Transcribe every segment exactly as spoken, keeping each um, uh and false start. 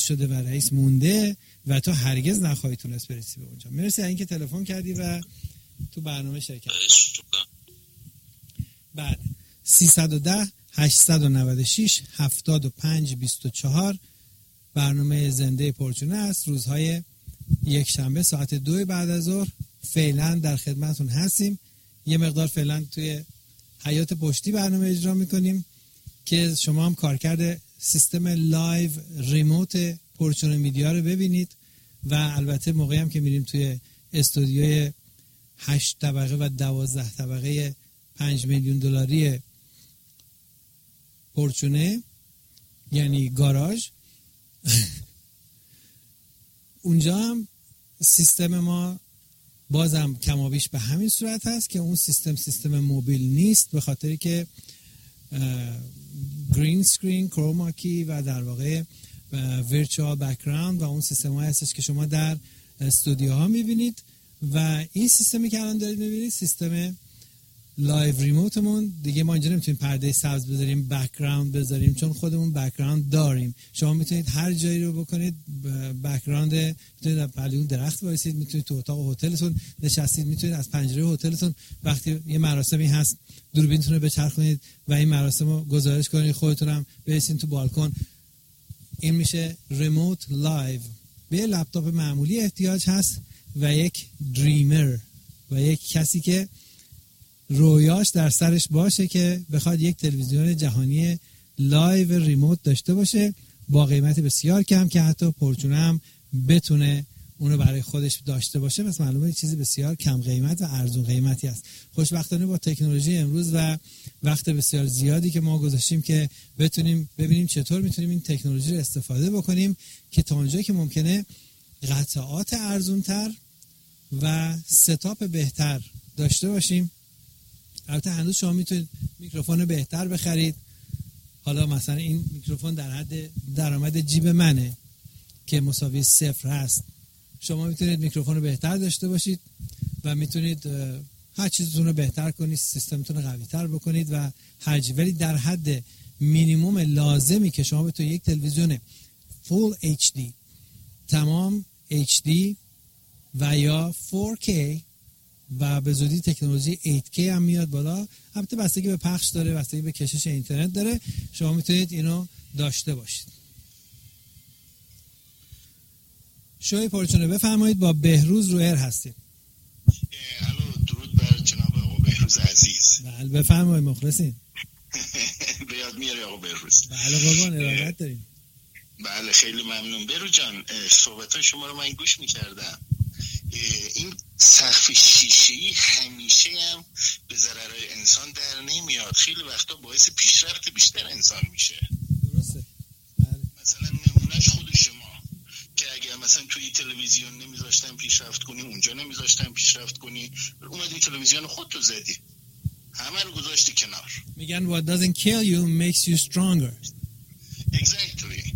شده و رئیس مونده و تو هرگز نخواهی تونست برسی به اونجا. مرسی اینکه تلفن کردی و تو برنامه شرکت. بعد سیصد و ده هشتصد و نود و شش هفتاد و پنج بیست و چهار برنامه زنده پرچونه است. روزهای یک شنبه ساعت دو بعد از ظهر فعلا در خدمتون هستیم. یه مقدار فعلا توی حیات پشتی برنامه اجرا میکنیم که شما هم کارکرد سیستم لایو ریموت پرچونه میدیا رو ببینید و البته موقعی هم که میریم توی استودیوی هشت طبقه و دوازده طبقه پنج میلیون دلاری پرچونه یعنی گاراژ اونجا هم سیستم ما بازم کمابیش به همین صورت هست که اون سیستم سیستم موبیل نیست، به خاطری که گرین سکرین، کروما کی و در واقع ورچوال بک‌گراند و اون سیستم ها هستش که شما در استودیوها میبینید و این سیستمی که الان دارید میبینید سیستم لایو ریموتمون دیگه ما اینجا نمیتونیم پرده سبز بذاریم، بک‌گراند بذاریم، چون خودمون بک‌گراند داریم. شما میتونید هر جایی رو بکنید بک‌گراند، میتونید در پلو درخت وایسید، میتونید تو اتاق هتلتون نشستید، میتونید از پنجره هتلتون وقتی یه مراسمی هست دوربینتون رو بچرخونید و این مراسم رو گزارش کنید، خودتون هم برسید تو بالکن. این میشه ریموت لایو. به لپتاپ معمولی احتیاج هست و یک دریمر و یک کسی که رویاش در سرش باشه که بخواد یک تلویزیون جهانی لایو ریموت داشته باشه با قیمت بسیار کم که حتی پرچونه هم بتونه اونو برای خودش داشته باشه. پس معلومه چیزی بسیار کم قیمت و ارزون قیمتی است. خوشبختانه با تکنولوژی امروز و وقت بسیار زیادی که ما گذاشتیم که بتونیم ببینیم چطور میتونیم این تکنولوژی رو استفاده بکنیم که تا اونجایی که ممکنه قطعات ارزونتر و ستاپ بهتر داشته باشیم. البته هنوز شما میتونید میکروفون بهتر بخرید. حالا مثلا این میکروفون در حد درآمد جیب منه که مساوی صفر هست. شما میتونید میکروفون بهتر داشته باشید و میتونید هر چیزتون رو بهتر کنید، سیستمتون رو قوی تر بکنید و هرچی، ولی در حد مینیموم لازمی که شما بتونید یک تلویزیون فول اچ دی تمام اچ دی و یا فور کی و به زودی تکنولوژی ایت کی هم میاد بالا، البته بستگی به پخش داره، بستگی به کشش اینترنت داره، شما میتونید اینو داشته باشید. شوی پرچونه بفرمایید، با بهروز رو ایر هستیم. الو، درود بر جناب آقا بهروز عزیز. بله بفرمایید، مخلصین. به یاد میاری آقا بهروز. بله قربان، ارادت داریم. بله خیلی ممنون بهروز جان، صحبت‌های شما رو من گوش می‌کردم. این سقف شیشه‌ای همیشه هم به ضرر انسان در نمیاد، خیلی وقتا باعث پیشرفت بیشتر انسان میشه. درسته. بله. مثلا نمونهش خود شما که اگر مثلا توی تلویزیون نمیذاشتن پیشرفت کنی، اونجا نمیذاشتن پیشرفت کنی، اومدی تلویزیون خودتو زدی، همه رو گذاشتی کنار. میگن what doesn't kill you makes you stronger. exactly.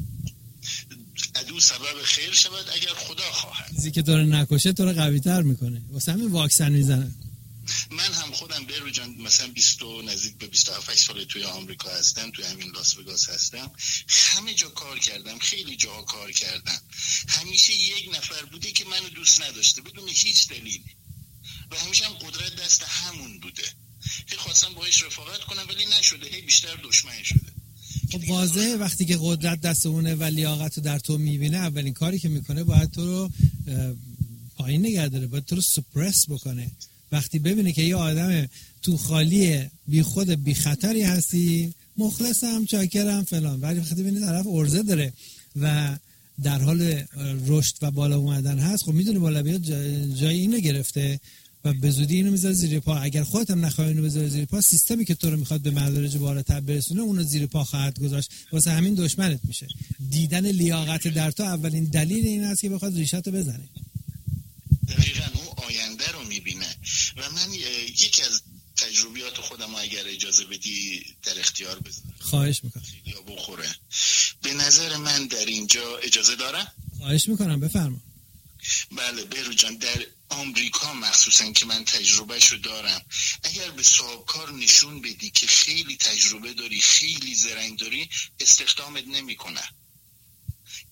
ادو سبب خیر شود اگر خدا خواهد. چیزی که تو رو نکشه تو رو قوی تر میکنه. واسه همین واکسن میزنن. من هم خودم برو جان مثلا بیست و نزدیک به بیست و هفت سال توی آمریکا هستم، توی همین لاس وگاس هستم، همه جا کار کردم، خیلی جاها کار کردم، همیشه یک نفر بوده که منو دوست نداشته بدون هیچ دلیلی و همیشه هم قدرت دست همون بوده. هی خواستم باهاش رفاقت کنم ولی نشده، هی بیشتر دشمن شده. خب واضحه وقتی که قدرت دست اونه و لیاقت رو در تو میبینه، اولین کاری که میکنه باید تو رو پایین نگه داره، باید تو رو سپرس بکنه. وقتی ببینه که یه آدم تو خالی بی خود بی خطری هستی، مخلصم، چاکرم، فلان، ولی وقتی ببینه طرف ارزه داره و در حال رشد و بالا اومدن هست، خب میدونه بالا بیاد جای اینو گرفته و به زودی اینو میذاره زیر پا. اگر خودت هم نخوای اینو بذاری زیر پا، سیستمی که تو رو میخواد به مدارج بالاتر برسونه اونو زیر پا خواهد گذاشت، واسه همین دشمنت میشه. دیدن لیاقت در تو اولین دلیل این است که بخواد ریشتو بزنه. دقیقاً اون آینده رو میبینه و من یکی از تجربیات خودم اگر اجازه بدی در اختیار بذارم. خواهش میکنم. یا بخوره. به نظر من در اینجا اجازه دارم؟ خواهش میکنم بفرما. بله بهرو جان، در آمریکا مخصوصا که من تجربهشو دارم، اگر به صاحبکار نشون بدی که خیلی تجربه داری، خیلی زرنگ داری، استخدامت نمیکنه.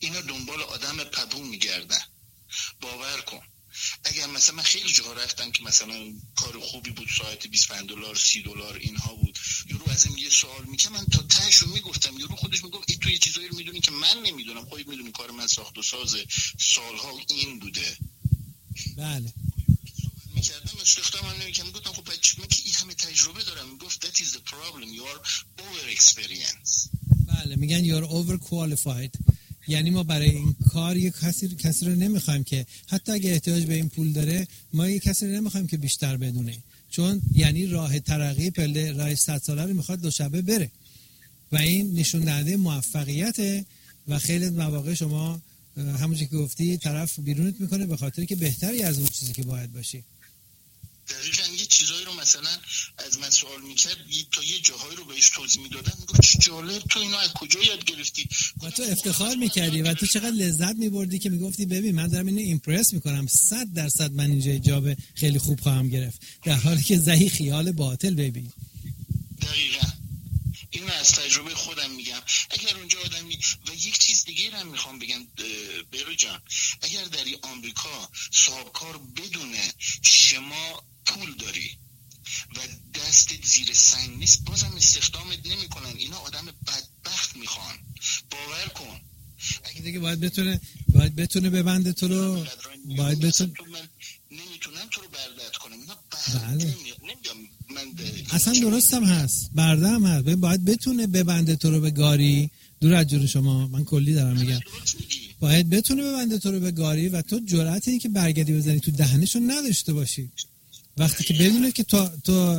اینا دنبال آدم پبو میگردن. باور کن اگر مثلا من خیلی جاها رفتم که مثلا کار خوبی بود، ساعت بیست و پنج دلار سی دلار اینها بود، یورو ازم یه سوال میکنه، من تا تهشو میگفتم، یورو خودش میگفت ای تو یه چیزایی رو میدونی که من نمیدونم، خودت میدونی کار من ساخت و ساز سالها این بوده. بله میکردم استخدام هم نمیکردم، گفتم خب بچه من که این همه تجربه دارم، میگفت that is the problem you are over experience. بله میگن you are over qualified، یعنی ما برای این کار یک کسی کسی رو نمیخوایم که حتی اگه احتیاج به این پول داره، ما یک کسی رو نمیخوایم که بیشتر بدونه، چون یعنی راه ترقی پله راه صد ساله رو میخواد دو شبه بره و این نشون دهنده موفقیته و خیلی مواقع شما همونجوری که گفتی طرف بیرونت میکنه به خاطر که بهتری از اون چیزی که باید باشی. دقیقاً یه چیزایی رو مثلا از من سوال میکرد، تا یه جاهایی رو بهش توضیح میدادم، میگفت چه جالب تو اینو از کجا یاد گرفتی و تو افتخار میکردی و تو چقدر لذت میبردی که میگفتی ببین من دارم اینو ایمپرس میکنم، صد درصد من اینجا جاب خیلی خوب خواهم گرفت، در حالی که زهی خیال باطل. ببین دقیقاً اینو از تجربه خودم میگم. اگر اونجا آدمی و یک چیز دیگه رو هم میخوام بگم بیرو جان، اگر در آمریکا صاحبکار بدونه شما پول داری و دستت زیر سنگ نیست، بازم استخدامت نمیکنن. اینا آدم بدبخت میخوان، باور کن. اگه دیگه باید بتونه باید بتونه ببنده تو رو، باید بتونه. من نمیتونم تو رو بردت کنم، اینا برده نمیگم من اصلا درست هم هست، برده هم هست، باید بتونه ببنده تو رو به گاری. دور از جون شما، من کلی دارم میگم باید بتونه ببنده تو رو به گاری و تو جرأت این که برگردی بزنی تو دهنشو نداشته باشی. وقتی که بدونه که تو تو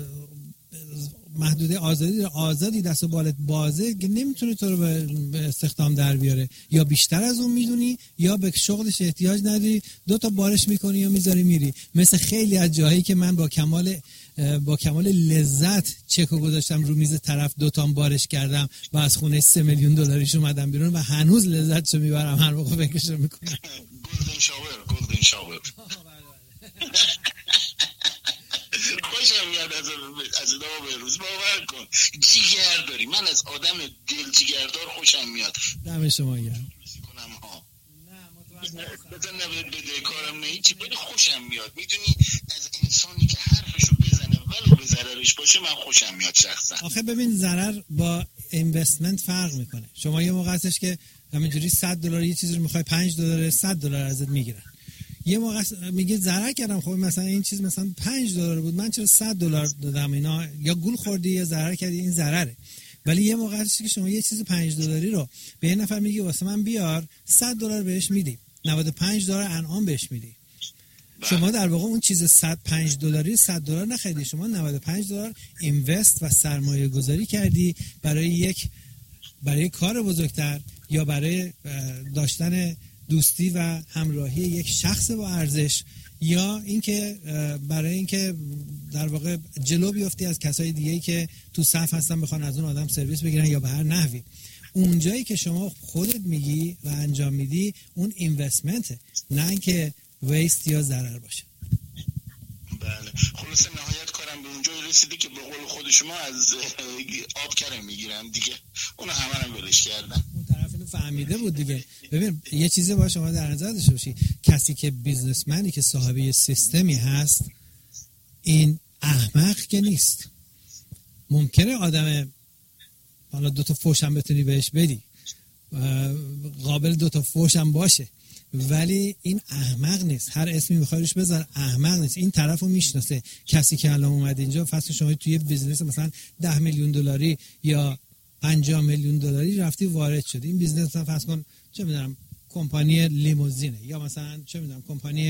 محدوده آزادی آزادی دست و بالت بازه، نمیتونه تو رو به استخدام در بیاره، یا بیشتر از اون میدونی یا به شغلش احتیاج نداری، دو تا بارش میکنی یا میذاری میری. مثل خیلی از جاهایی که من با کمال با کمال لذت چکو گذاشتم رو میز طرف، دو تا بارش کردم و از خونه سه میلیون دلاریش اومدم بیرون و هنوز لذتشو میبرم، هر موقع فکرشو میکنم. گلدن شاور گلدن شاور خوشم میاد از از ادامه به روز. باور کن جیگر داری، من از آدم دل جیگردار خوشم میاد. دم شما گرم. کنم ها بزن نبید بده کارم نه هیچی، ولی خوشم میاد. میدونی از انسانی که حرفشو بزنه ولو به ضررش باشه من خوشم میاد شخصا. آخه ببین ضرر با اینوستمنت فرق میکنه. شما یه موقع هستش که همینجوری صد دلار یه چیزی رو میخوای پنج دلار صد دلار ازت میگیرن، یه موقع میگه ضرر کردم، خب مثلا این چیز مثلا پنج دلار بود من چرا صد دلار دادم، اینا یا گول خوردی یا ضرر کردی، این ضرره. ولی یه موقع هست که شما یه چیز پنج دلاری رو به یه نفر میگی واسه من بیار، صد دلار بهش میدی، نود و پنج دلار انعام بهش میدی. شما در واقع اون چیز صد و پنج دلاری صد دلار نخریدی، شما نود و پنج دلار اینوست و سرمایه گذاری کردی برای یک برای کار بزرگتر یا برای داشتن دوستی و همراهی یک شخص با ارزش، یا اینکه برای اینکه در واقع جلو بیفتی از کسای دیگه‌ای که تو صف هستن بخوان از اون آدم سرویس بگیرن یا به هر نحوی. اونجایی که شما خودت میگی و انجام میدی اون اینوستمنته، نه اینکه ویست یا ضرر باشه. بله خلاص نهایت کارم به اونجا رسیده که به قول خود شما از آب کرم میگیرم دیگه، اونو همه هم ولش کردم. اون طرف اینو فهمیده بود دیگه. ببین یه چیزی با شما در نظر داشته باشی، کسی که بیزنسمنی که صاحب یه سیستمی هست این احمق که نیست. ممکنه آدم حالا دو تا فوش هم بتونی بهش بدی، قابل دو تا فوش هم باشه، ولی این احمق نیست. هر اسمی میخوایش بذار، احمق نیست. این طرفو میشناسه. کسی که الان اومد اینجا فصل شما توی بیزنس مثلا ده میلیون دلاری یا پنجاه میلیون دلاری رفتی وارد شدی، این بیزنس مثلا فرض کن چه میدونم کمپانی لیموزینه یا مثلا چه میدونم کمپانی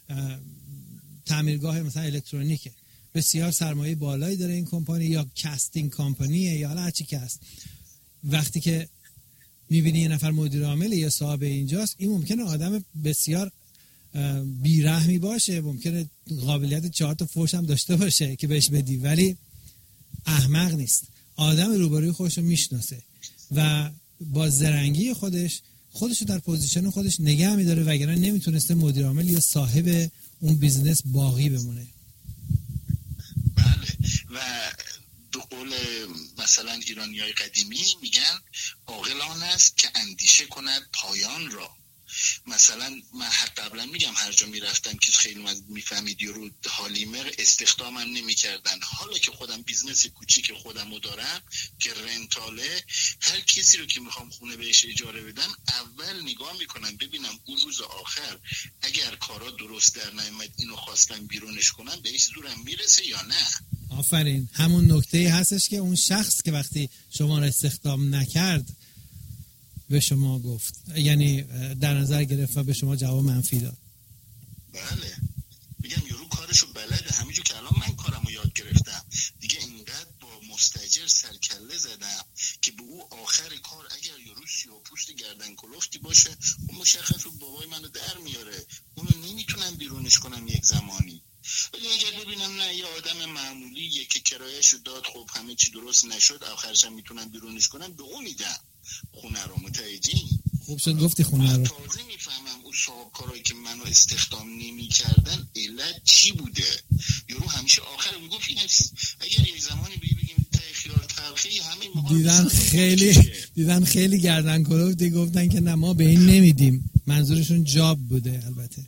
تعمیرگاه مثلا الکترونیکه، بسیار سرمایه بالایی داره این کمپانی، یا کاستینگ کمپانیه یا هر چی که هست. وقتی که میبینی یه نفر مدیر عامل یا صاحب اینجاست، این ممکنه آدم بسیار بیرحمی باشه، ممکنه قابلیت چهار تا فوش هم داشته باشه که بهش بدی، ولی احمق نیست. آدم روبروی خودش رو میشناسه و با زرنگی خودش خودش رو در پوزیشن خودش نگه میداره، وگرنه نمیتونسته مدیر عامل یا صاحب اون بیزنس باقی بمونه. بله و به قول مثلا ایرانیای قدیمی میگن عاقل آن است که اندیشه کند پایان را. مثلا من قبلا میگم هر جا میرفتم که خیلی من میفهمید یورو هالیمر استخدامم نمیکردن. حالا که خودم بیزنس کوچیک خودمو دارم که رنتاله، هر کسی رو که میخوام خونه بهش اجاره بدم اول نگاه میکنم ببینم اون روز آخر اگر کارا درست در نیامد اینو خواستم بیرونش کنم بهش زورم میرسه یا نه. آفرین، همون نکته هستش که اون شخص که وقتی شما رو استخدام نکرد به شما گفت، یعنی در نظر گرفت و به شما جواب منفی داد. بله میگم یورو کارشو بلده، همینجور که الان من کارمو یاد گرفتم دیگه، اینقدر با مستاجر سرکله زدم که به او آخر کار اگر یورو سیاه‌پوست گردن کلفتی باشه اون مشخص رو بابای منو در میاره، اونو نمیتونم بیرونش کنم یک زمانی. ولی اگر ببینم نه یه آدم معمولیه که کرایه‌شو داد، خب همه چی درست نشد، آخرش هم میتونم بیرونش کنم، به اون میدم خونه رو. متوجهی؟ خوب شد گفتی خونه رو. تازه میفهمم اون صاحب کارایی که منو استخدام نمی‌کردن علت چی بوده. یارو همیشه آخر میگفت این اگر یه زمانی بگیم ته خیار تلخی همه دیدن خیلی دیدن خیلی گردن کلفتی گفتن که نه ما به این نمیدیم، منظورشون جاب بوده. البته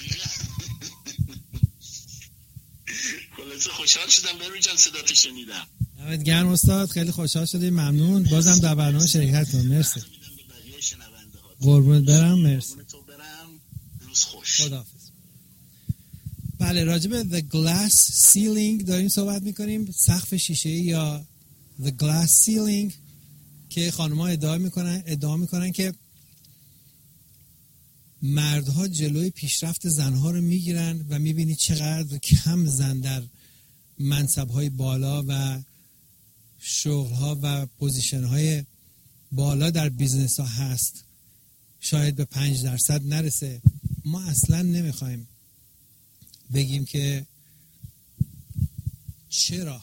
خلاصه خوشحال شدم بروی جان صداتو شنیدم. دمت گرم استاد، خیلی خوشحال شدیم، ممنون. بازم در برنامه شرکت کن. مرسی. قربونت برم. مرسی. روز خوش. خداحافظ. بله، راجع به the glass ceiling داریم صحبت میکنیم، سقف شیشه‌ای یا the glass ceiling که خانم‌ها ادعا میکنن ادعا میکنن که مردها جلوی پیشرفت زنها رو میگیرن و میبینی چقدر کم زن در منصب‌های بالا و شغل‌ها و پوزیشن‌های بالا در بیزنس‌ها هست. شاید به پنج درصد نرسه. ما اصلا نمیخوایم بگیم که چرا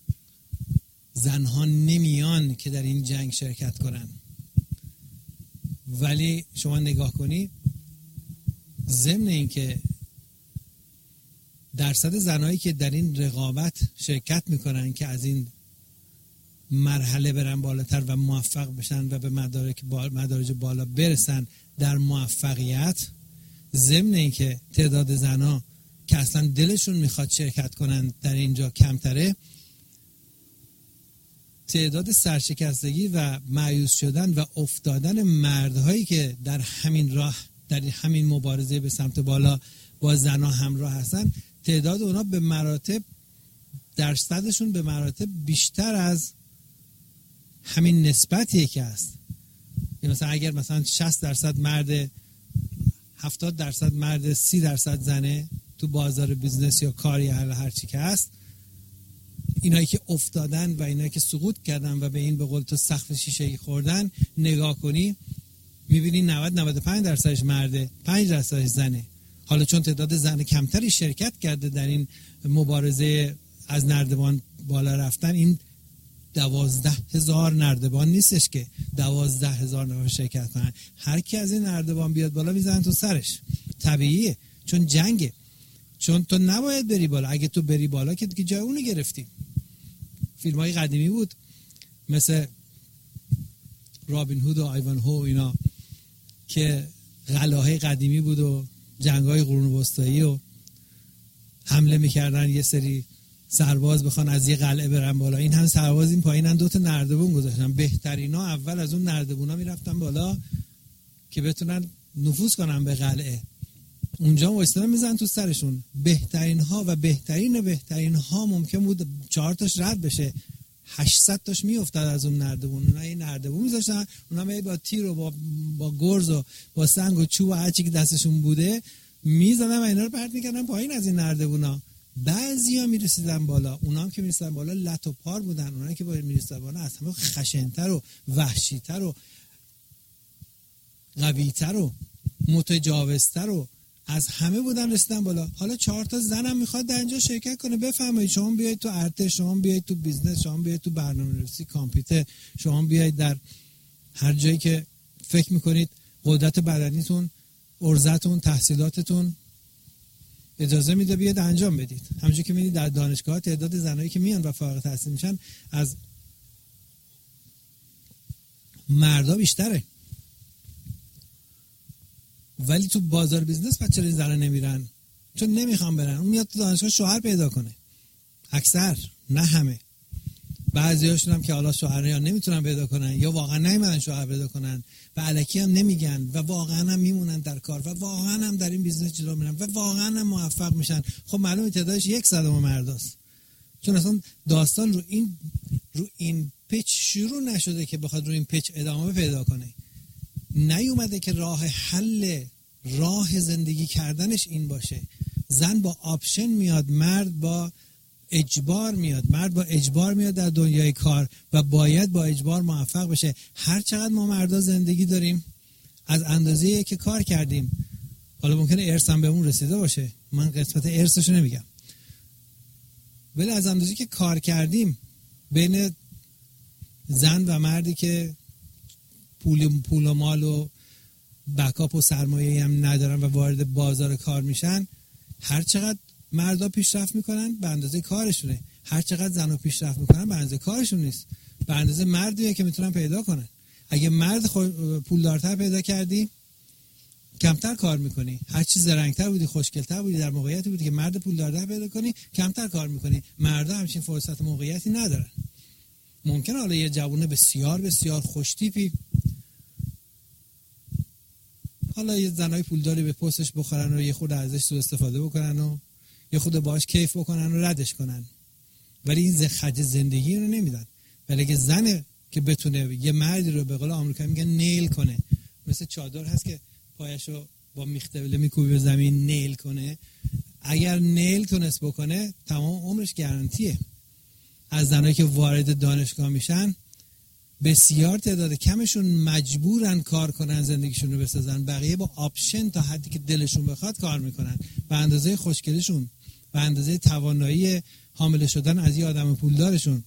زنها نمیان که در این جنگ شرکت کنن، ولی شما نگاه کنی ضمن این که درصد زنایی که در این رقابت شرکت میکنن که از این مرحله برن بالاتر و موفق بشن و به مدارک بال مدارج بالا برسن در موفقیت، ضمن این که تعداد زنا که اصلا دلشون میخواد شرکت کنن در اینجا کمتره، تعداد سرشکستگی و مایوس شدن و افتادن مردهایی که در همین راه در همین مبارزه به سمت بالا با زنا همراه هستن، تعداد اونا به مراتب درصدشون به مراتب بیشتر از همین نسبتیه که هست. مثلا اگر مثلا شصت درصد مرد، هفتاد درصد مرد، سی درصد زنه تو بازار بیزنس یا کار یا هر چی که هست، اینایی که افتادن و اینایی که سقوط کردن و به این به قول تو سقف شیشه‌ای خوردن نگاه کنی میبینی نود نود و پنج درصدش مرده، پنج درصدش زنه. حالا چون تعداد زن کمتری شرکت کرده در این مبارزه از نردبان بالا رفتن، این دوازده هزار نردبان نیستش که دوازده هزار نفر شرکت کنن. هر کی از این نردبان بیاد بالا میزنن تو سرش. طبیعیه، چون جنگه، چون تو نباید بری بالا. اگه تو بری بالا که دیگه جای اونو گرفتی. فیلم های قدیمی بود مثل رابین هود و آیوان هو اینا که قلعه‌های قدیمی بود و جنگ‌های قرون وسطایی و حمله میکردن یه سری سرباز بخوان از یه قلعه برن بالا، این هم سرباز این پایینن دو تا نردبون گذاشتن. بهترینا اول از اون نردبونا میرفتن بالا که بتونن نفوذ کنن به قلعه. اونجا وایسادن میزنن تو سرشون. بهترین ها و بهترین بهترین ها ممکن بود چهار تاش رد بشه، هشتصد تاش میافتاد از اون نردبون. اونا این نردبون میذاشتن، اونا با تیر و با با گرز و با سنگ و چوب و هر چی که دستشون بوده میزدن و اینا رو پرت میکردن پایین از این نردبونا. بعضیا میرسیدن بالا، اونا هم که میرسیدن بالا لط و پار بودن. اونا که باید میرسیدن بالا از همه خشن‌تر و وحشی‌تر و قوی‌تر و متجاوزتر و از همه بودن رسیدن بالا. حالا چهار تا زنم میخواد در اینجا شرکت کنه. بفرمایید، شما بیایید تو ارتش، شما بیایید تو بیزنس، شما بیایید تو برنامه‌نویسی کامپیوتر، شما بیایید در هر جایی که فکر میکنید قدرت بدنیتون، ارزتون، تحصیلاتتون اجازه میده بیاد انجام بدید. همونجوری که می‌بینید در دانشگاه تعداد زنایی که میان و فارغ التحصیل میشن از مردا بیشتره، ولی تو بازار بیزنس بچه‌ها این زنا نمیرن چون نمیخوام برن. اون میاد تو دانشگاه شوهر پیدا کنه، اکثر، نه همه، بعضی‌هاشون هم که حالا شوهر یا نمیتونن پیدا کنن یا واقعا نمی‌مونن شوهر پیدا کنن و الکی هم نمیگن و واقعا هم میمونن در کار و واقعا هم در این بیزنس جلو میرن و واقعا هم موفق میشن. خب معلومه تعدادش یک صدم مرداست، چون اصلا داستان رو این رو این پیچ شروع نشده که بخواد رو این پیچ ادامه پیدا کنه. نیومده که راه حل، راه زندگی کردنش این باشه. زن با آپشن میاد، مرد با اجبار میاد. مرد با اجبار میاد در دنیای کار و باید با اجبار موفق بشه. هر چقدر ما مردا زندگی داریم از اندازه‌ای که کار کردیم، حالا ممکنه ارث هم بهمون رسیده باشه، من قسمت ارثشو نمیگم، ولی از اندازه‌ای که کار کردیم بین زن و مردی که پول پول و مال و بکاپ و سرمایه‌ای هم ندارن و وارد بازار کار میشن، هر چقدر مردا پیشرفت میکنن به اندازه کارشونه، هر چقدر زنا پیشرفت میکنن به اندازه کارشون نیست، به اندازه مردیه که میتونن پیدا کنن. اگه مرد پولدارتر پیدا کردی کمتر کار میکنی، هر چیز زرنگتر بودی، خوشگلتر بودی، در موقعیتی بودی که مرد پولدارتر پیدا کنی کمتر کار میکنی. مردا همچین فرصت موقعیتی ندارن. ممکنه حالا یه جوون بسیار بسیار خوشتیپی، حالا یه زنای پولداری به پستش بخورن و یه خود ازش سوء استفاده بکنن و یه خود باهاش کیف بکنن و ردش کنن، ولی این خرج زندگی رو نمیدن. ولی اگه زنه که بتونه یه مردی رو به قول آمریکایی میگن نیل کنه، مثل چادر هست که پایشو با میخته میکوبی به زمین نیل کنه، اگر نیل تونست بکنه تمام عمرش گارانتیه. از زنایی که وارد دانشگاه میشن بسیار تعداد کمشون مجبورن کار کنن زندگیشون رو بسازن، بقیه با آپشن تا حدی که دلشون بخواد کار میکنن، به اندازه خوشگلشون، به اندازه توانایی حامل شدن از یه آدم پولدارشون.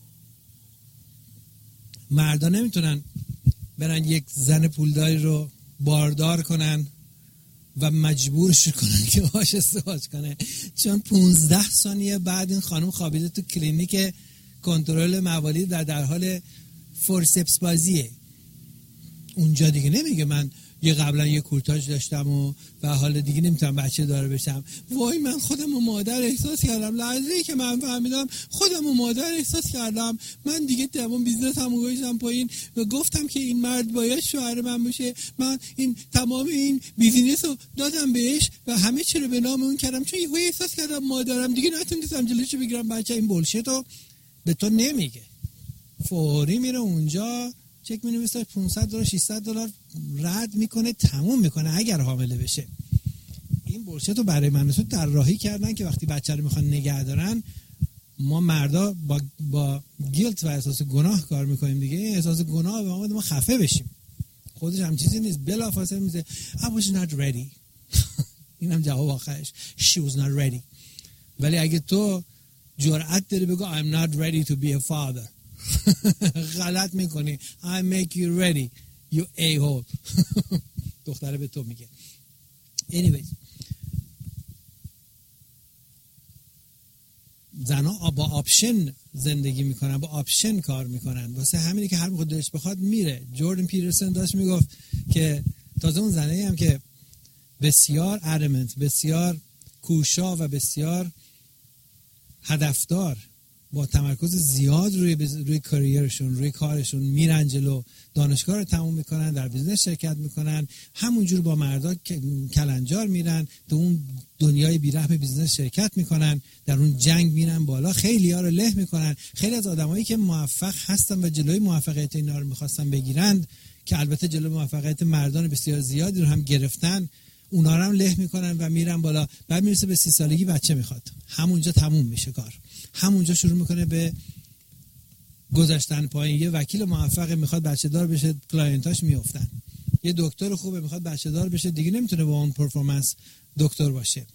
مردا نمیتونن برن یک زن پولداری رو باردار کنن و مجبورش کنن که باهاش ازدواج کنه، چون پونزده ثانیه بعد این خانم خوابیده تو کلینیک کنترل موالید در در حال فورسپس بازیه. اونجا دیگه نمیگه من یه قبلا یه کورتاژ داشتم و و حالا دیگه نمیتونم بچه دار بشم. وای من خودم و مادر احساس کردم، لحظه‌ای که من فهمیدم خودم و مادر احساس کردم، من دیگه تمام بیزنس هم گذاشتم پایین و گفتم که این مرد باید شوهر من باشه. من این تمام این بیزینس رو دادم بهش و همه چی رو به نام اون کردم، چون یهو احساس کردم مادرم دیگه نتونستم جلوشو بگیرم. بچه این بولشیت رو به تو نمیگه، فوری میره اونجا چک می‌نویسه پانصد دلار ششصد دلار رد میکنه، تموم میکنه اگر حامله بشه. این بولشیت رو برای من تو طراحی کردن که وقتی بچه رو میخوان نگه دارن ما مردا با با گیلت و احساس گناه کار میکنیم دیگه. احساس گناه به ما ما خفه بشیم، خودش هم چیزی نیست. بلافاصله میگه I was not ready. اینم جواب آخرش she was not ready. ولی اگه تو جرأت داری بگو I'm not ready to be a father غلط میکنی. I make you ready you a-hole. دختره به تو میگه. anyways زنها با آپشن زندگی میکنن، با آپشن کار میکنن، واسه همینه که هر موقع دلش بخواد میره. جوردن پیترسون داشت میگفت که تازه اون زنایی هم که بسیار ادمنت، بسیار کوشا و بسیار هدفدار، با تمرکز زیاد روی روی کاریرشون، روی کارشون میرن جلو، دانشگاه رو تموم میکنن، در بیزنس شرکت میکنن، همونجور با مردا کلنجار میرن تو اون دنیای بیرحم بیزنس شرکت میکنن، در اون جنگ میرن بالا، خیلی ها رو له میکنن. خیلی از آدمایی که موفق هستن و جلوی موفقیت اینا رو میخواستن بگیرن، که البته جلوی موفقیت مردان بسیار زیادی رو هم گرفتن، اونا رو هم له میکنن و میرن بالا. بعد میرسه به سی سالگی بچه میخواد، همونجا تموم میشه کار، همونجا شروع میکنه به گذاشتن پایین. یه وکیل موفق میخواد بچه دار بشه، کلاینتاش میافتن. یه دکتر خوبه میخواد بچه دار بشه، دیگه نمیتونه با اون پرفورمنس دکتر باشه.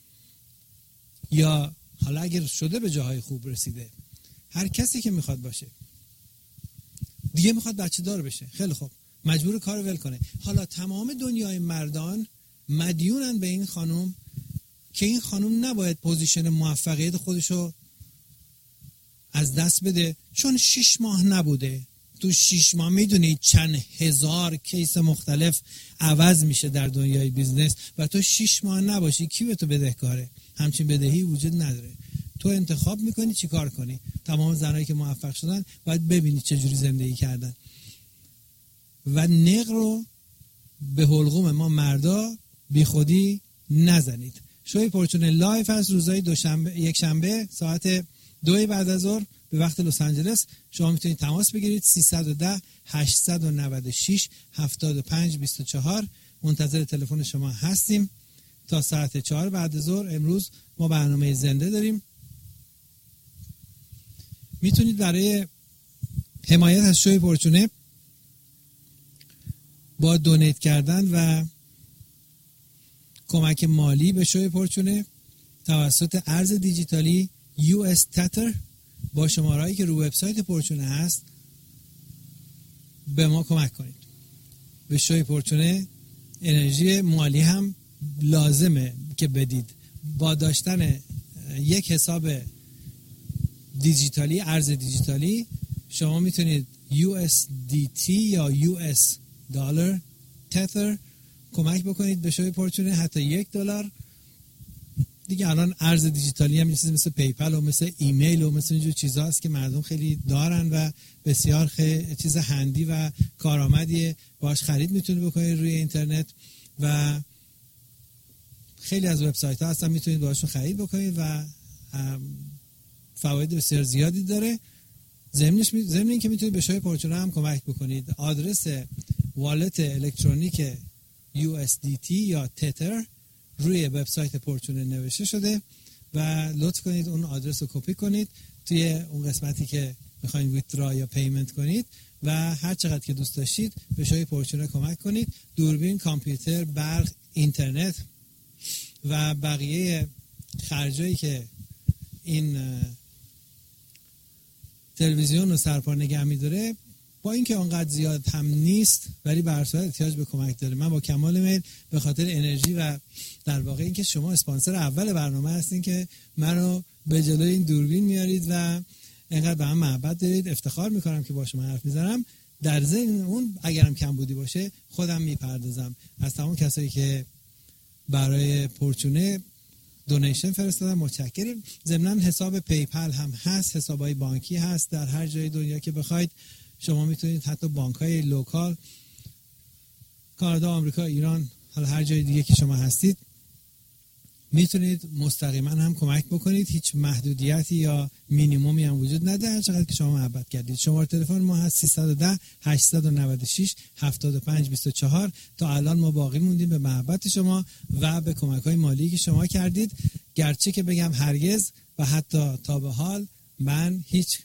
یا حالا اگر شده به جاهای خوب رسیده، هر کسی که میخواد باشه دیگه میخواد بچه دار بشه، خیلی خوب مجبور کارو ول کنه. حالا تمام دنیای مردان مدیونن به این خانم که این خانم نباید پوزیشن موفقیت خودشو از دست بده چون شش ماه نبوده. تو شش ماه میدونی چند هزار کیس مختلف عوض میشه در دنیای بیزنس و تو شش ماه نباشی کی به تو بدهکاره؟ همچین بدهی وجود نداره. تو انتخاب میکنی چی کار کنی. تمام زنایی که موفق شدن باید ببینی چه جوری زندگی کردن و نق رو به حلقوم ما مردا بی خودی نزنید. شوی پورچونه لایف از روزهای دوشنبه یک شنبه ساعت دو بعد از ظهر به وقت لس آنجلس. شما میتونید تماس بگیرید سیصد و ده هشتصد و نود و شش هفتاد و پنج بیست و چهار. منتظر تلفن شما هستیم تا ساعت چهار بعد از ظهر. امروز ما برنامه زنده داریم. میتونید برای حمایت از شوی پورچونه با دونیت کردن و کمک مالی به شوی پورچونه توسط ارز دیجیتالی یو اس تتر با شمارهایی که رو وبسایت پورچونه هست به ما کمک کنید. به شوی پورچونه انرژی مالی هم لازمه که بدید. با داشتن یک حساب دیجیتالی، ارز دیجیتالی، شما میتونید یو اس دی تی یا یو اس دلار تتر کمک بکنید به شوی پورچونه. حتی یک دلار دیگه. الان ارز دیجیتالی هم چیزی مثل پیپل و مثل ایمیل و مثل اینجور چیزاست که مردم خیلی دارن و بسیار خیلی چیز هندی و کارآمدیه. باش خرید میتونید بکنید روی اینترنت و خیلی از وبسایت ها هستن میتونید باشون خرید بکنید و فواید بسیار زیادی داره. ضمنش ضمن این که میتونید به شوی پورچونه هم کمک بکنید. آدرس والت الکترونیک یو اس دی تی یا تتر روی وبسایت پورچونه نوشته شده و لطف کنید اون آدرس رو کپی کنید توی اون قسمتی که میخواین ویتدرا یا پیمنت کنید و هر چقدر که دوست داشتید به شوی پورچونه کمک کنید. دوربین، کامپیوتر، برق، اینترنت و بقیه خرجایی که این تلویزیون رو سرپا نگه می‌داره با اینکه اونقدر زیاد هم نیست ولی به هر صورت احتیاج به کمک داره. من با کمال میل به خاطر انرژی و در واقع اینکه شما اسپانسر اول برنامه هستین که منو به جلوی این دوربین میارید و اینقدر به من محبت دارید، افتخار میکنم که با شما حرف میزنم. در ضمن اون اگرم کم بودی باشه خودم میپردازم. از تمام کسایی که برای پورچونه دونیشن فرستادن متشکرم. ضمن حساب پیپل هم هست، حسابای بانکی هست در هر جای دنیا که بخواید. شما میتونید حتی بانک‌های لوکال کانادا، آمریکا، ایران، حالا هر جای دیگه که شما هستید میتونید مستقیما هم کمک بکنید. هیچ محدودیتی یا مینیمومی هم وجود نداره، چقدر که شما محبت کردید. شماره تلفن ما هست سیصد و ده هشتصد و نود و شش هفتاد و پنج بیست و چهار. تا الان ما باقی موندیم به محبت شما و به کمک‌های مالی که شما کردید. گرچه که بگم هرگز و حتی تا به حال من هیچ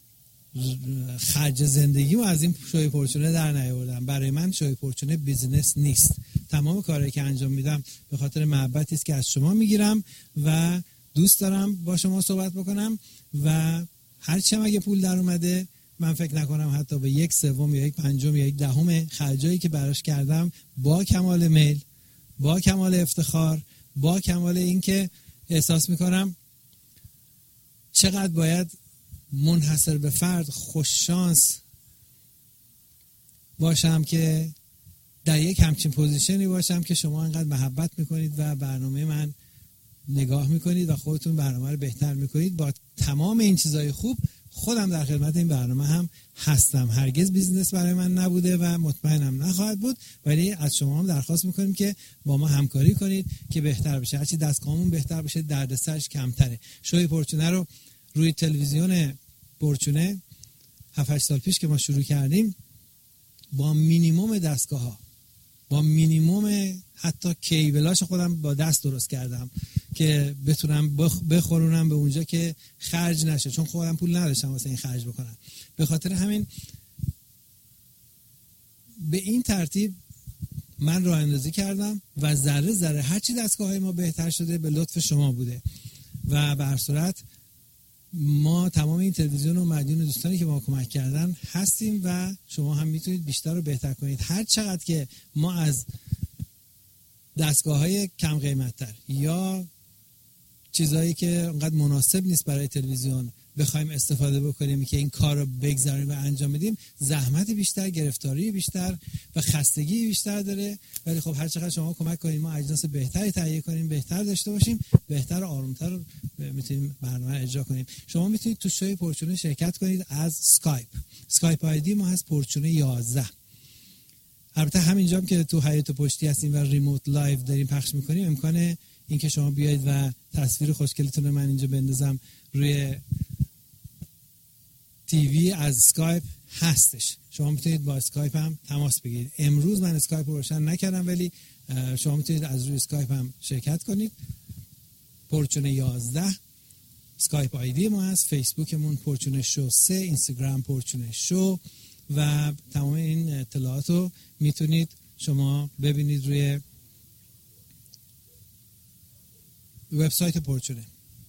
خرج زندگیمو از این شوی پورچونه در نیاوردم. برای من شوی پورچونه بیزینس نیست. تمام کارهایی که انجام میدم به خاطر محبتی است که از شما میگیرم و دوست دارم با شما صحبت بکنم و هرچی هم اگه پول در اومده من فکر نکنم حتی به یک سوم یا یک پنجم یا یک دهم خرجایی که براش کردم با کمال میل، با کمال افتخار، با کمال اینکه احساس میکنم چقدر باید منحصر به فرد خوش شانس باشم که در یک همچین پوزیشنی باشم که شما انقدر محبت میکنید و برنامه من نگاه میکنید و خودتون برنامه رو بهتر میکنید. با تمام این چیزای خوب خودم در خدمت این برنامه هم هستم. هرگز بیزنس برای من نبوده و مطمئنم نخواهد بود، ولی از شما هم درخواست میکنیم که با ما همکاری کنید که بهتر بشه. هرچی دستگاهمون بهتر بشه دردسرش کمتره. شوی پورچونه رو روی تلویزیون پورچونه هفت هشت سال پیش که ما شروع کردیم با مینیمم دستگاه ها، با مینیمم حتی کیبلاش خودم با دست درست کردم که بتونم بخورونم به اونجا که خرج نشه، چون خودم پول نداشتم واسه این خرج بکنم. به خاطر همین به این ترتیب من راه اندازی کردم و ذره ذره هرچی دستگاه های ما بهتر شده به لطف شما بوده و به هر صورت ما تمام این تلویزیون و مدیون دوستانی که ما کمک کردن هستیم و شما هم میتونید بیشتر رو بهتر کنید. هر چقدر که ما از دستگاه های کم قیمت‌تر یا چیزایی که انقدر مناسب نیست برای تلویزیون بخوایم استفاده بکنیم که این کار رو بگذاریم و انجام بدیم، زحمت بیشتر، گرفتاری بیشتر و خستگی بیشتر داره. ولی خب هر چقدر شما کمک کنید ما اجناس بهتری تهیه کنیم، بهتر داشته باشیم، بهتر و آرومتر میتونیم برنامه اجرا کنیم. شما میتونید تو شوی پرچونه شرکت کنید از اسکایپ. اسکایپ آیدی ما هست پرچونه یازده. البته همینجا هم که تو حیاط پشتی هستیم و ریموت لایو داریم پخش میکنیم، امکانه اینکه شما بیاید و تصویر خوشگلتون رو من اینجا بندازم روی تیوی از اسکایپ هستش. شما میتونید با اسکایپ هم تماس بگیرید. امروز من اسکایپ رو روشن نکردم ولی شما میتونید از روی اسکایپ هم شرکت کنید. پرچونه یازده اسکایپ آیدی ما هست، فیسبوکمون پرچونه شو سه، اینستاگرام پرچونه شو و تمام این اطلاعات رو میتونید شما ببینید روی وبسایت پرچونه.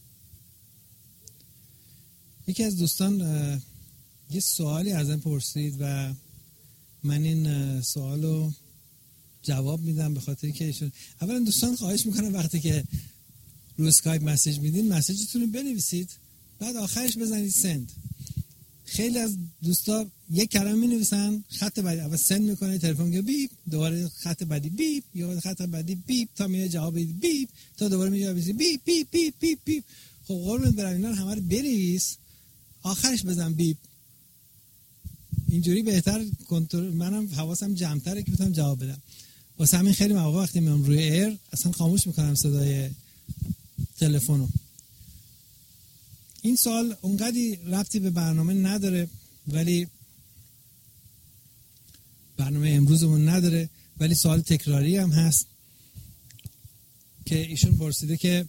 یکی از دوستان یه سوالی ازم پرسید و من این سوالو جواب میدم به خاطر که ایشون اولا دوستان خواهش میکنم وقتی که رو اسکایپ مسیج میدین مسیجتون رو بنویسید بعد آخرش بزنید سند. خیلی از دوستا یک کلمه مینویسن خط بعدی اول سند میکنه تلفن میگه بیپ، دوباره خط بعدی بیپ، یا خط بعدی بیپ تا میاد جواب بیپ، تا دوباره میاد بیپ بیپ بیپ بیپ بیپ بیپ. خب قربونت برم اینا رو همه رو بنویس آخرش بزن بیپ. اینجوری بهتر کنترل منم حواسم جمع‌تره که بتونم جواب بدم. واسه همین خیلی مواقع وقتی میام روی ایر اصلا خاموش میکنم صدای تلفنو. این سوال اونقدی ربطی به برنامه نداره ولی برنامه امروزمون نداره ولی سوال تکراری هم هست که ایشون پرسیده که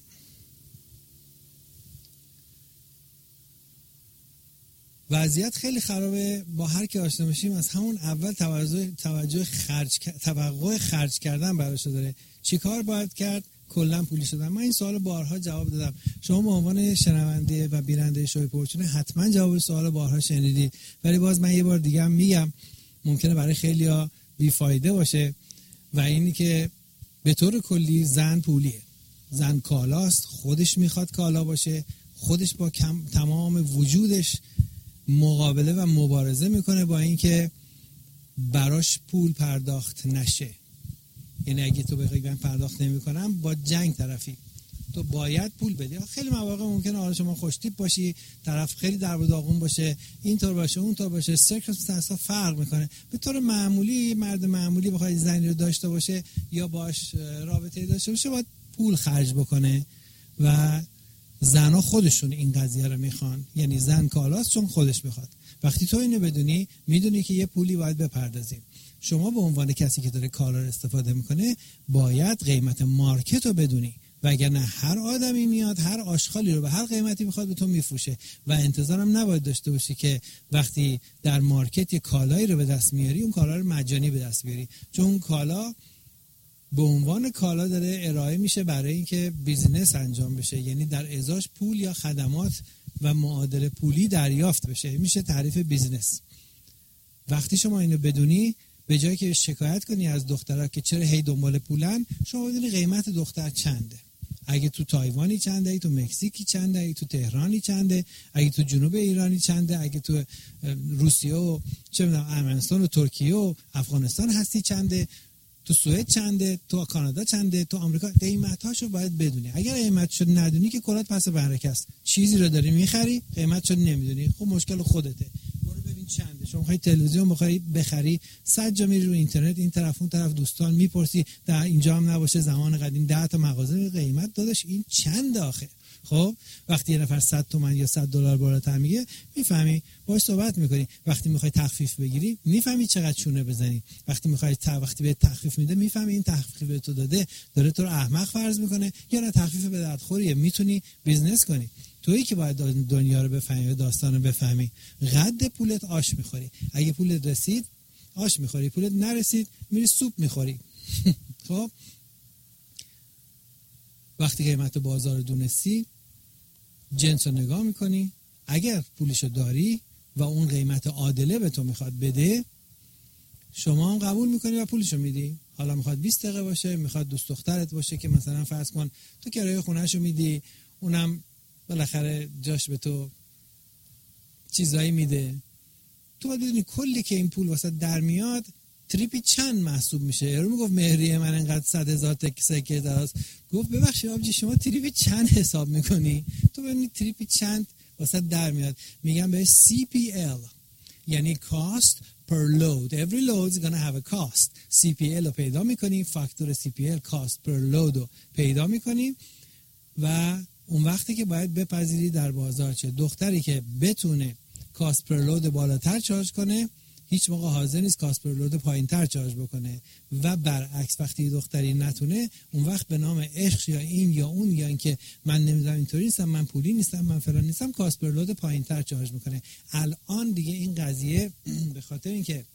وضعیت خیلی خرابه، با هر کی آشنا بشیم از همون اول توجه توجه خرج توقع خرج کردن براش داره، چیکار باید کرد کلا پولی شدن؟ من این سوال بارها جواب دادم. شما به عنوان شنونده و بیننده شوی پرچونه حتما جواب سوال بارها شنیدید ولی باز من یه بار دیگه هم میگم ممکنه برای خیلیا بیفایده باشه و اینی که به طور کلی زن پولیه، زن کالاست، خودش میخواد کالا باشه، خودش با کم تمام وجودش مقابله و مبارزه میکنه با اینکه براش پول پرداخت نشه. یعنی اگه تو بخوای من پرداخت نمیکنم با جنگ طرفی، تو باید پول بدی. خیلی مواقع ممکنه حالا شما خوشتیپ باشی، طرف خیلی درب و داغون باشه، اینطور باشه اونطور باشه، سرکمستنس ها فرق میکنه. به طور معمولی مرد معمولی بخواد زنی رو داشته باشه یا باش رابطه داشته باشه باید پول خرج بکنه و زنها خودشون این قضیه رو میخوان. یعنی زن کالاست چون خودش میخواد. وقتی تو اینو بدونی میدونی که یه پولی باید بپردازیم. شما به عنوان کسی که داره کالا رو استفاده میکنه باید قیمت مارکت رو بدونی وگرنه هر آدمی میاد هر آشغالی رو به هر قیمتی میخواد به تو میفروشه و انتظارم نباید داشته باشی که وقتی در مارکت یه کالایی رو به دست میاری اون کالا رو مجانی به دست بیاری، چون اون کالا به عنوان کالا داره ارائه میشه برای اینکه بیزینس انجام بشه، یعنی در ازاش پول یا خدمات و معادل پولی دریافت بشه، میشه تعریف بیزینس. وقتی شما اینو بدونی به جایی که شکایت کنی از دخترها که چرا هی دنبال پولن، شما بدونی قیمت دختر چنده. اگه تو تایوانی چنده، اگه تو مکزیکی چنده، اگه تو تهرانی چنده، اگه تو جنوب ایرانی چنده، اگه تو روسیه و چه میدونم ارمنستان و ترکیه و افغانستان هستی چنده، تو سوئد چنده، تو کانادا چنده، تو آمریکا. قیمتاشو باید بدونی. اگر قیمتشو ندونی که کلات پس برکه است. چیزی رو داری میخری قیمتشو نمیدونی، خب مشکل خودته. برو ببین چنده. شما میخوای تلویزیون بخری بخری، صد جا میری رو اینترنت این طرف اون طرف دوستان میپرسی، در اینجا هم نباشه زمان قدیم ده تا مغازه قیمت داداش این چند آخه. خب وقتی یه نفر صد تومن یا صد دلار بالاتر میگه میفهمی، باهاش صحبت میکنی. وقتی میخوای تخفیف بگیری میفهمی چقدر چونه بزنی. وقتی میخوای تا وقتی به تخفیف میده میفهمی این تخفیف به تو داده داره تو رو احمق فرض میکنه یا نه تخفیف به دردخوریه، میتونی بیزنس کنی. تویی که باید دنیا رو بفهمی و داستان رو بفهمی. قد پولت آش میخوری. اگه پولت رسید آش میخوری، پولت نرسید میری سوپ میخوری. خب وقتی قیمت بازار دونستی جنس رو نگاه میکنی، اگر پولشو داری و اون قیمت عادله به تو میخواد بده شما هم قبول میکنی و پولشو میدی. حالا میخواد بیست دقیقه باشه، میخواد دوست دخترت باشه که مثلا فرض کن تو کرایه خونهشو میدی، اونم بالاخره جاش به تو چیزایی میده. تو باید بدونی کلی که این پول واسه در میاد تریپی چند محسوب میشه. یارو میگفت مهریه من انقدر صد هزار تک سکه داست، گفت ببخشید آبجی شما تریپی چند حساب میکنی؟ تو ببینی تریپی چند واسه در میاد. میگن به سی پی ال یعنی cost per load. Every load is gonna have a cost. سی پی ال رو پیدا میکنی، فاکتور سی پی ال cost per load رو پیدا میکنی و اون وقتی که باید بپذیری در بازار چه دختری که بتونه cost per load بالاتر چارج کنه هیچ موقع حاضر نیست کاست پر لود پایین تر چارج بکنه و برعکس وقتی دختری نتونه اون وقت به نام عشق یا این یا اون یا اینکه من نمیدونم اینطوری نیستم، من پولی نیستم، من فلان نیستم، کاست پر لود پایین تر چارج میکنه. الان دیگه این قضیه به خاطر اینکه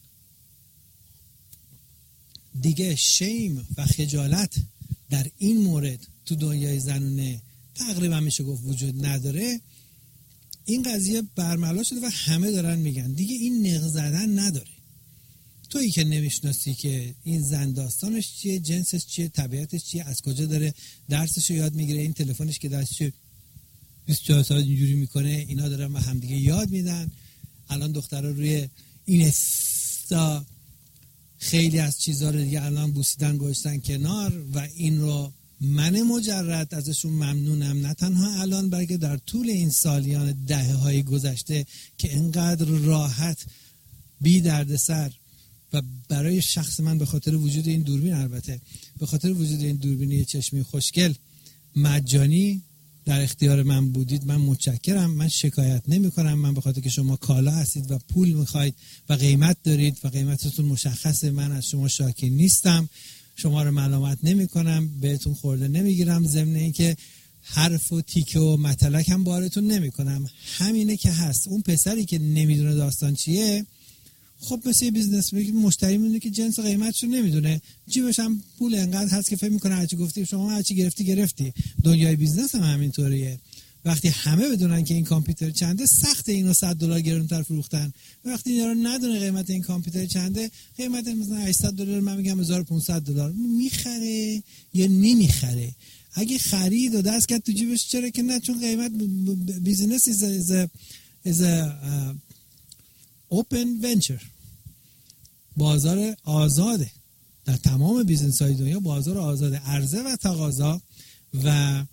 دیگه شیم و خجالت در این مورد تو دنیای زنونه تقریبا میشه گفت وجود نداره، این قضیه برملا شده و همه دارن میگن دیگه این نق زدن نداره. تویی که نمیشناسی که این زن داستانش چیه، جنسش چیه، طبیعتش چیه، از کجا داره درسش رو یاد میگیره، این تلفنش که دستش بیست و چهار ساعت اینجوری میکنه، اینا دارن به هم دیگه یاد میدن. الان دخترها روی این استا خیلی از چیزها رو دیگه الان بوسیدن گذاشتن کنار و این رو من مجرد ازشون ممنونم، نه تنها الان بلکه در طول این سالیان دهه های گذشته که انقدر راحت بی دردسر و برای شخص من به خاطر وجود این دوربین، البته به خاطر وجود این دوربینی چشمی خوشگل مجانی در اختیار من بودید، من متشکرم. من شکایت نمی کنم. من به خاطر که شما کالا هستید و پول میخواید و قیمت دارید و قیمتتون مشخصه، من از شما شاکی نیستم، شما رو ملامت نمی کنم، بهتون خورده نمیگیرم، ضمن اینکه حرف و تیکه و مطلق هم بارتون نمی کنم. همینه که هست. اون پسری که نمیدونه داستان چیه، خب مثل بیزنس مشتری میدونه که جنس و قیمتشو نمیدونه، جیبش هم پول انقدر هست که فکر میکنه هرچی گفتی شما هرچی گرفتی گرفتی. دنیای بیزنس هم همینطوریه. وقتی همه بدونن که این کامپیوتر چنده، سخت اینو صد دلار گرونتر فروختن. وقتی اینا رو ندونه قیمت این کامپیوتر چنده، قیمت مثلا هشتصد دلار، من میگم هزار و پانصد دلار، میخره یا نمیخره؟ اگه خرید و دست کرد تو جیبش، چرا که نه؟ چون قیمت بیزینس is a, is a, is a uh, open venture. بازار آزاده. در تمام بیزنس های دنیا بازار آزاده، عرضه و تقاضا و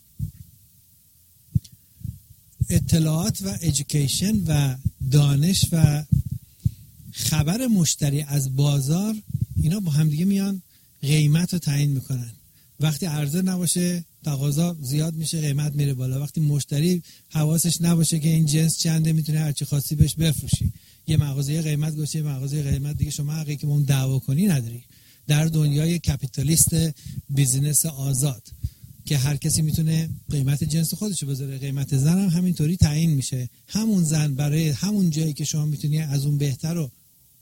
اطلاعات و ایژوکیشن و دانش و خبر مشتری از بازار، اینا با هم دیگه میان قیمت رو تعیین میکنن. وقتی عرضه نباشه تقاضا زیاد میشه، قیمت میره بالا. وقتی مشتری حواسش نباشه که این جنس چنده، میتونه هر چی خاصی بهش بفروشی. یه مغازه قیمت گوشه، یه مغازه قیمت دیگه، شما حقی که با اون دعوا کنی نداری. در دنیای کپیتالیست بیزینس آزاد که هر کسی میتونه قیمت جنس خودشو بذاره، قیمت زن هم همینطوری تعیین میشه. همون زن برای همون جایی که شما میتونی از اون بهتر رو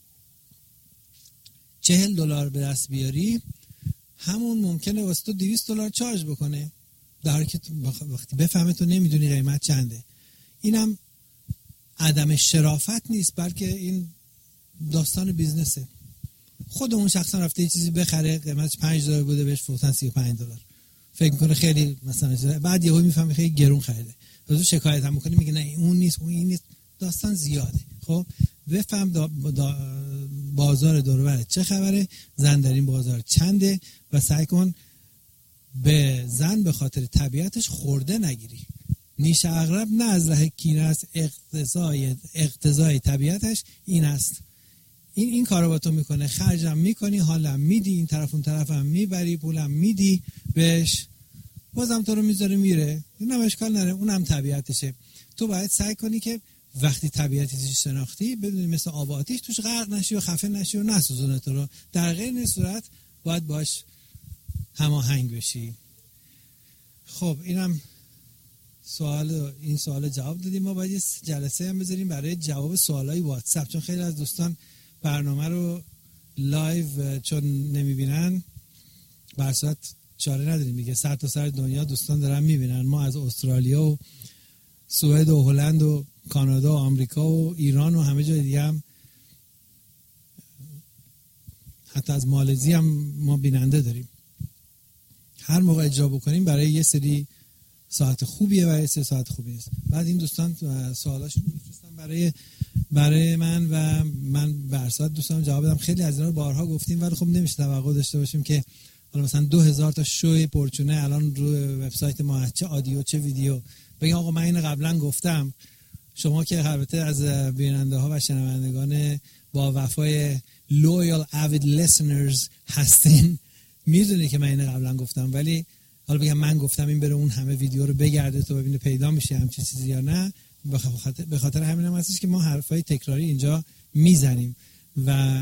چهل دلار به دست بیاری، همون ممکنه واسه تو دویست دلار چارج بکنه، در حالی که وقتی بفهمه تو نمیدونی قیمت چنده. اینم عدم شرافت نیست، بلکه این داستان بیزنسه. خود اون شخصا رفته یه چیزی بخره، قیمتش پنج دلار بوده، بهش فروختن سی و پنج دلار، فکر میکنه خیلی مثلا، بعد یهو میفهمه خیلی گرون خریده، بعد شکایت هم میکنه، میگه نه اون نیست، اون این نیست. داستان زیاده. خب بفهم دا دا بازار دور و برت چه خبره، زن در این بازار چنده و سعی کن به زن به خاطر طبیعتش خورده نگیری. نیش عقرب نه از ره کینه است، اقتضای اقتضای طبیعتش این است. این این کارو با تو میکنه، خرجم میکنی، حالم میدی، این طرف اون طرفم میبری، پولم میدی بهش، بازم تو رو میذاره میره، اینم اشکال نداره، اونم طبیعتشه. تو باید سعی کنی که وقتی طبیعتش شناختی، بدونی مثل آب آتیش توش غرق نشی و خفه نشی و نسوزونه تو رو. در غیر این صورت باید باش هماهنگ بشی. خب اینم سوال، این سوال جواب دادیم. ما باید یه جلسه هم بذاریم برای جواب سوالای واتساپ، چون خیلی از دوستان برنامه رو لایو چون نمیبینن، بر صورت چاره نداریم دیگه. سر تا سر دنیا دوستان دارن میبینن. ما از استرالیا و سوئد و هلند و کانادا و آمریکا و ایران و همه جای دیگه هم، حتی از مالزی هم ما بیننده داریم. هر موقع اجرا بکنیم برای یه سری ساعت خوبیه برای سه ساعت خوبی نیست. بعد این دوستان سوالاشون میفرستن برای برای من و من بر ساعت دوستان جواب بدم. خیلی از اینا رو بارها گفتیم ولی خب نمیشه توقع داشته باشیم که حالا مثلا دو هزار تا شو پرچونه الان روی وبسایت ما چه آدیو چه ویدیو بگم آقا من اینو قبلا گفتم. شما که البته از بیننده ها و شنوندگان با وفای loyal avid listeners هستین میدونی که من اینو قبلا گفتم، ولی حالا بگم من گفتم این بره اون همه ویدیو رو بگرده تو ببینه پیدا میشه همچین چیزی یا نه. به خاطر همین هم هستش که ما حرفای تکراری اینجا میزنیم و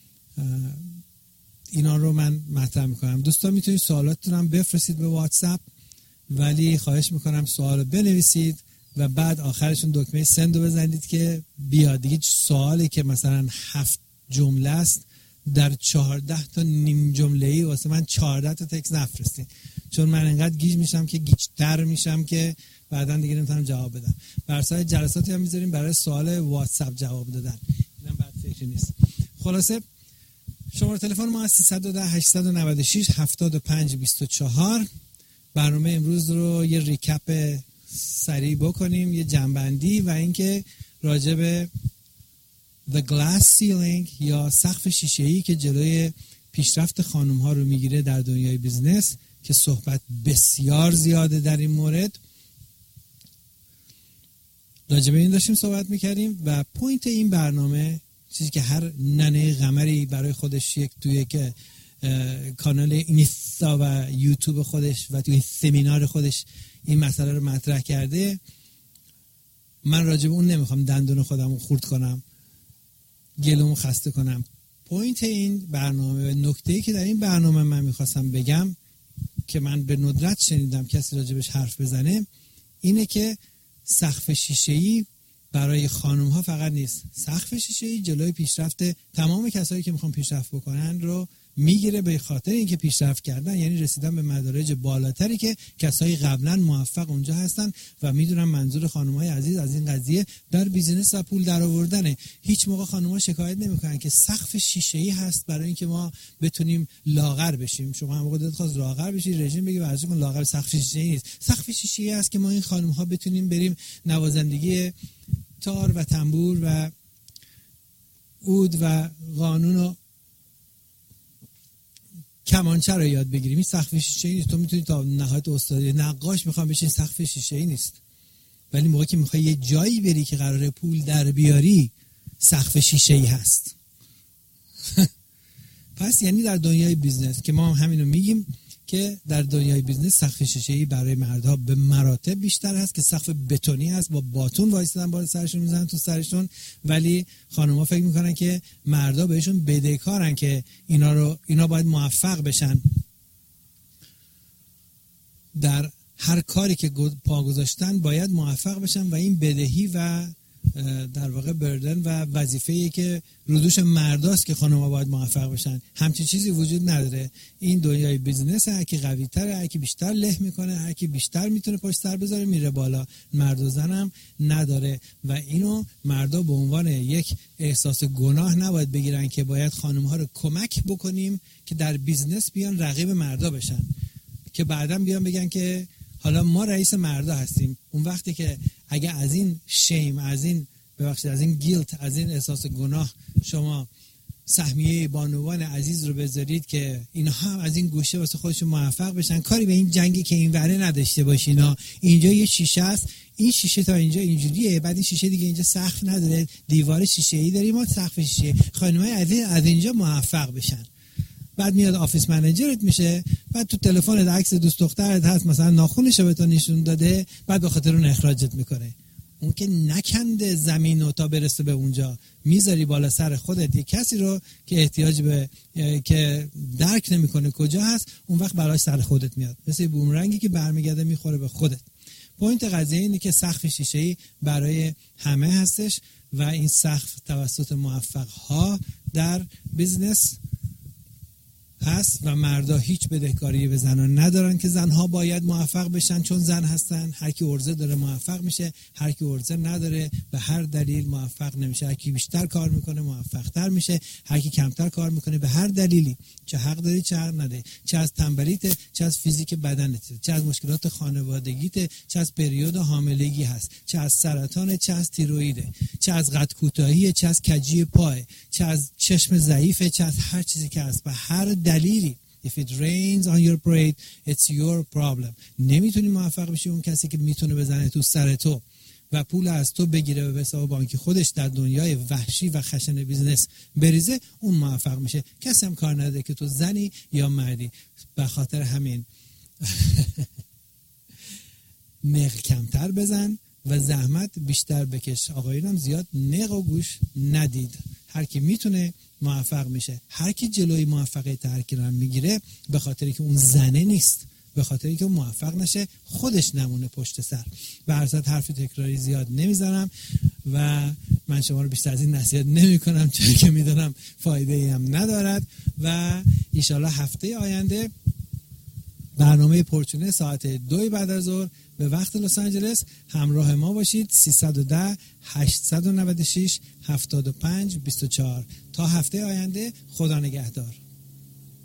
اینا رو من مطرح میکنم. دوستان میتونید سوالاتتون هم بفرستید به واتساپ، ولی خواهش میکنم سوال رو بنویسید و بعد آخرشون دکمه سند رو بزنید که بیاد. دیگه سوالی که مثلا هفت جمله است در چهارده تا نیم جمله‌ای واسه من چهارده تا تکست نفرستید، چون من انقدر گیج میشم که گیج‌تر میشم که بعداً دیگه نمیتونم جواب بدم. برای جلساتی هم میذاریم برای سوال واتساپ جواب دادن، اینم بعد فکری نیست. خلاصه شماره تلفن ما از سیصد و ده هشتصد و نود و شش هفتاد و پنج بیست و چهار. برنامه امروز رو یه ریکپ سریع بکنیم، یه جنبندی و اینکه راجع به the glass ceiling یا سقف شیشه‌ای که جلوی پیشرفت خانم ها رو میگیره در دنیای بیزنس که صحبت بسیار زیاده در این مورد، راجع به این داشتیم صحبت میکردیم. و پوینت این برنامه چیزی که هر ننه قمری برای خودش یک توی یک کانال اینستا و یوتیوب خودش و توی سمینار خودش این مسئله رو مطرح کرده، من راجع به اون نمیخوام دندون خودم رو خورد کنم، گلومو خسته کنم. پوینت این برنامه و نکته‌ای که در این برنامه من میخواستم بگم که من به ندرت شنیدم کسی راجبش حرف بزنه اینه که سقف شیشه‌ای برای خانم ها فقط نیست. سقف شیشه‌ای جلوی پیشرفت تمام کسایی که میخوان پیشرفت بکنن رو میگیره، به خاطر اینکه پیشرفت کردن یعنی رسیدن به مدارج بالاتری که کسایی قبلا موفق اونجا هستن و میدونن منظور خانم‌های عزیز از این قضیه در بیزینس و پول درآوردنه. هیچ موقع خانم‌ها شکایت نمیکنن که سقف شیشه‌ای هست برای اینکه ما بتونیم لاغر بشیم. شما هم موقع دلت خواست لاغر بشی رژیم بگی ورزش کن، لاغر سقف شیشه‌ای نیست. سقف شیشه‌ای هست که ما این خانم‌ها بتونیم بریم نوازندگی تار و تنبور و عود و قانون و کمانچه رو یاد بگیریم. این سقف شیشه‌ای نیست. تو میتونی تا نهایت استادی نقاش میخوام بشین، سقف شیشه‌ای نیست. ولی موقعی که میخوای یه جایی بری که قراره پول در بیاری سقف شیشه‌ای هست. پس یعنی در دنیای بیزنس که ما هم همینو میگیم که در دنیای بیزنس سقف شیشه‌ای برای مردها به مراتب بیشتر هست که سقف بتونی هست با باتون وایستادن بالا سرشون میزنن تو سرشون، ولی خانم‌ها فکر میکنن که مردا بهشون بدهکارن که اینا رو اینا باید موفق بشن در هر کاری که پا گذاشتن، باید موفق بشن و این بدهی و در واقع بردن و وظیفه‌ای که رو دوش مرداست که خانم‌ها باید موفق بشن. همچین چیزی وجود نداره. این دنیای بیزنس هر کی قوی‌تره، هر کی بیشتر له میکنه، هر کی بیشتر میتونه پشت سر بذاره میره بالا. مرد و زن هم نداره و اینو مردا به عنوان یک احساس گناه نباید بگیرن که باید خانم‌ها رو کمک بکنیم که در بیزنس بیان رقیب مردا بشن، که بعداً بیان بگن که حالا ما رئیس مردا هستیم. اون وقتی که اگه از این شیم، از این ببخشید از این گیلت، از این احساس گناه شما سهمیه بانوان عزیز رو بذارید که اینها هم از این گوشه واسه خودشون موفق بشن، کاری به این جنگی که این وره نداشته باشین. اینجا یه شیشه است، این شیشه تا اینجا اینجوریه، بعد این شیشه دیگه اینجا سقف نداره، دیوار شیشه‌ای داریم، ما سقف شیشه. خانم‌های عزیز از اینجا موفق بشن. بعد میاد آفیس منیجرت میشه، بعد تو تلفنت عکس دوست دخترت هست مثلا ناخونش رو به تو نشون داده، بعد به خاطر اون اخراجت میکنه. اون که نکنده زمینو تا برسه به اونجا، میذاری بالا سر خودت یک کسی رو که احتیاج به که درک نمیکنه کجا هست، اون وقت براش سر خودت میاد، مثل بومرنگی که برمیگرده میخوره به خودت. پوینت قضیه اینه که سقف شیشه‌ای برای همه هستش و این سقف توسط موفق ها در بیزنس پس و مردا هیچ بدهکاری به زنان ندارن که زنها باید موفق بشن چون زن هستن. هر کی ارزه داره موفق میشه، هر کی ارزه نداره به هر دلیل موفق نمیشه. هر کی بیشتر کار میکنه موفق تر میشه، هر کی کمتر کار میکنه به هر دلیلی، چه حق داری چه حق نداری، چه از تنبلیت، چه از فیزیک بدنت، چه از مشکلات خانوادگیت، چه از پریود حاملگی هست، چه از سرطان، چه از تیروئیده، چه از قد کوتاهی، چه از کجی پای، چه از چشم ضعیفه، چه از هر چیزی که هست به هر دلیلی. If it rains on your parade, it's your problem. نمیتونی موفق بشی اون کسی که میتونه بزنه تو سر تو و پول از تو بگیره و به حساب بانکی خودش در دنیای وحشی و خشن بیزنس بریزه، اون موفق میشه. کسی هم کار نداره که تو زنی یا مردی. به خاطر همین نق کمتر بزن و زحمت بیشتر بکش. آقایونم زیاد نق و گوش ندید. هر کی میتونه موفق میشه. هر کی جلوی موفقیت هر کی رو میگیره به خاطری که اون زنه نیست، به خاطری که موفق نشه خودش نمونه پشت سر. به هر صورت حرف تکراری زیاد نمیزنم و من شما رو بیشتر از این نصیحت نمی کنم چون که میدونم فایده ای هم ندارد. و ایشالله هفته آینده برنامه پرچونه ساعت دو بعد از ظهر به وقت لس آنجلس همراه ما باشید. سیصد و ده هشتصد و نود و شش هفتاد و پنج بیست و چهار. تا هفته آینده، خدا نگهدار.